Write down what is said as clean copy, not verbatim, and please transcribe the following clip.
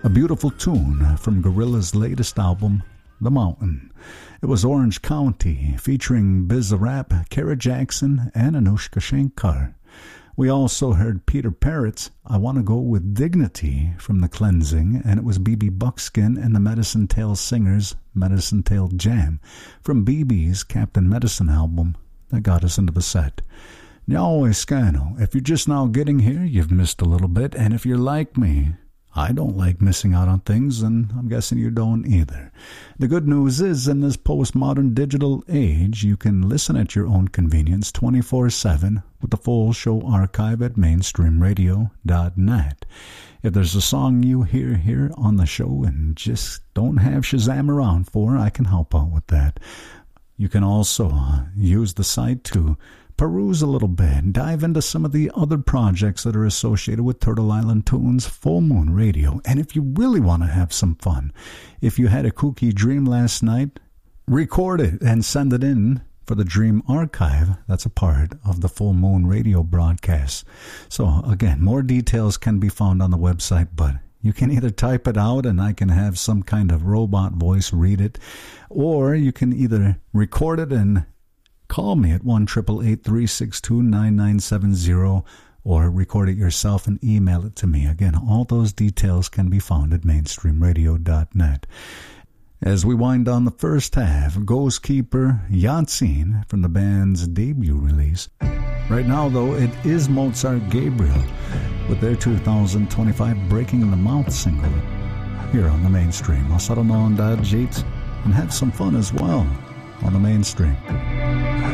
A beautiful tune from Gorillaz' latest album, The Mountain. It was Orange County, featuring Bizarrap, Kara Jackson, and Anushka Shankar. We also heard Peter Parrott's I Want to Go With Dignity from The Cleansing, and it was BB Buckskin and the Medicine Tail Singers' Medicine Tail Jam from BB's Captain Medicine album that got us into the set. Now, Escano, if you're just now getting here, you've missed a little bit, and if you're like me, I don't like missing out on things, and I'm guessing you don't either. The good news is, in this postmodern digital age, you can listen at your own convenience 24/7 with the full show archive at mainstreamradio.net. If there's a song you hear here on the show and just don't have Shazam around for, I can help out with that. You can also use the site to peruse a little bit, dive into some of the other projects that are associated with Turtle Island Tunes, Full Moon Radio. And if you really want to have some fun, if you had a kooky dream last night, record it and send it in for the Dream Archive. That's a part of the Full Moon Radio broadcast. So again, more details can be found on the website, but you can either type it out and I can have some kind of robot voice read it, or you can either record it and call me at 1-888-362-9970, or record it yourself and email it to me. Again, all those details can be found at mainstreamradio.net. As we wind down the first half, Ghost Keeper Yahtzee from the band's debut release. Right now, though, it is Mozart Gabriel with their 2025 Breaking in the Mouth single here on the Mainstream. I'll settle on that, Jeets, and have some fun as well on the Mainstream.